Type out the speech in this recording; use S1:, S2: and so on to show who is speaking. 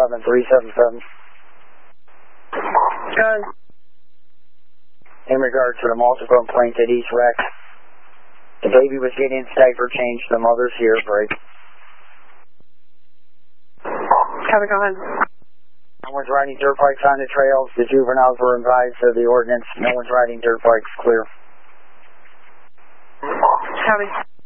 S1: 11377.
S2: Good.
S1: In regard to the multiple complaint at East Rex, the baby was getting its diaper changed, the mother's here, break.
S2: Copy, go ahead.
S1: No one's riding dirt bikes on the trails. The juveniles were advised of the ordinance. No one's riding dirt bikes, clear.
S2: Copy.